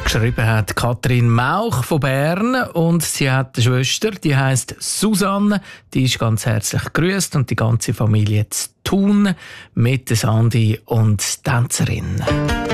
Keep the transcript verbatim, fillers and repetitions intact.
Geschrieben hat Katrin Mauch von Bern und sie hat eine Schwester, die heisst Susanne. Die ist ganz herzlich gegrüßt und die ganze Familie zu Thun mit der Sandi und Tänzerin.